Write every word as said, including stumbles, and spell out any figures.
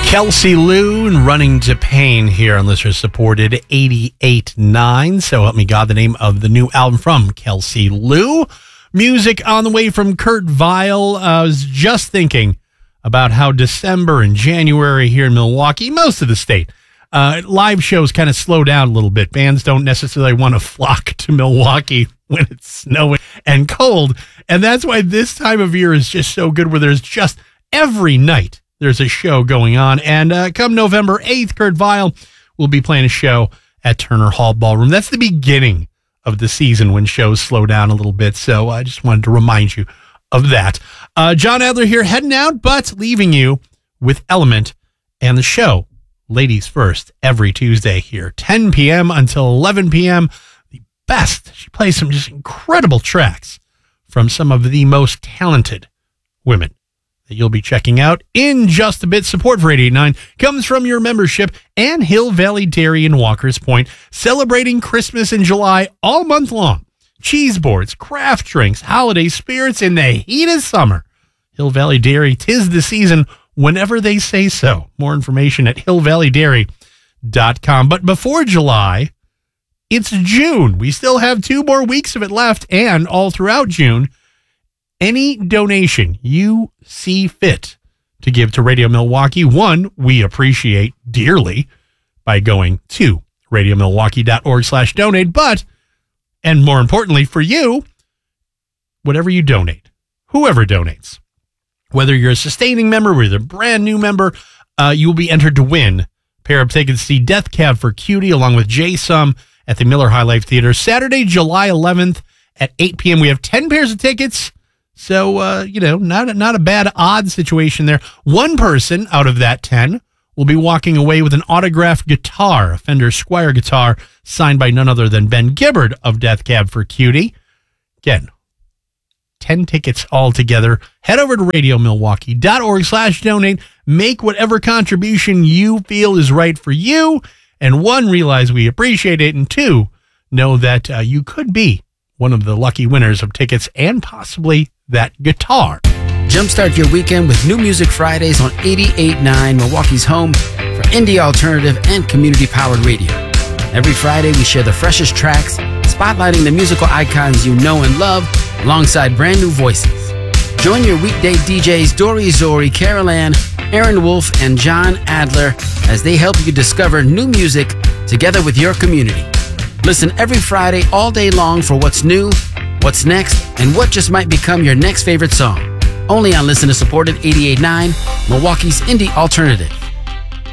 Kelsey Lou and Running to Pain here on listener supported eighty-eight point nine. So help me God, the name of the new album from Kelsey Lou. Music on the way from Kurt Vile. I was just thinking about how December and January here in Milwaukee, most of the state, uh, live shows kind of slow down a little bit. Bands don't necessarily want to flock to Milwaukee when it's snowing and cold. And that's why this time of year is just so good, where there's just every night there's a show going on. And uh, come November eighth, Kurt Vile will be playing a show at Turner Hall Ballroom. That's the beginning of the season when shows slow down a little bit. So I just wanted to remind you of that. Uh, John Adler here, heading out, but leaving you with Element and the show. Ladies First, every Tuesday here, ten p.m. until eleven p.m. The best. She plays some just incredible tracks from some of the most talented women that you'll be checking out in just a bit. Support for eighty-eight point nine comes from your membership and Hill Valley Dairy in Walker's Point, celebrating Christmas in July all month long. Cheese boards, craft drinks, holiday spirits in the heat of summer. Hill Valley Dairy, 'tis the season whenever they say so. More information at hill valley dairy dot com. But before July, it's June. We still have two more weeks of it left, and all throughout June, any donation you see fit to give to Radio Milwaukee, one, we appreciate dearly by going to radio milwaukee dot org slash donate. But, and more importantly for you, whatever you donate, whoever donates, whether you're a sustaining member, whether you're a brand new member, uh, you will be entered to win a pair of tickets to see Death Cab for Cutie along with Jay Sum at the Miller High Life Theater, Saturday, July eleventh at eight p.m. We have ten pairs of tickets. So, uh, you know, not, not a bad odd situation there. One person out of that ten will be walking away with an autographed guitar, a Fender Squier guitar, signed by none other than Ben Gibbard of Death Cab for Cutie. Again, ten tickets all together. Head over to radio milwaukee dot org slash donate. Make whatever contribution you feel is right for you. And one, realize we appreciate it. And two, know that uh, you could be one of the lucky winners of tickets and possibly that guitar. Jumpstart your weekend with New Music Fridays on eighty-eight point nine, Milwaukee's home for indie alternative and community-powered radio. Every Friday, we share the freshest tracks, spotlighting the musical icons you know and love, alongside brand new voices. Join your weekday D Js Dory Zori, Carol Ann, Aaron Wolf, and John Adler as they help you discover new music together with your community. Listen every Friday all day long for what's new, what's next, and what just might become your next favorite song. Only on listener-supported eighty-eight point nine, Milwaukee's indie alternative.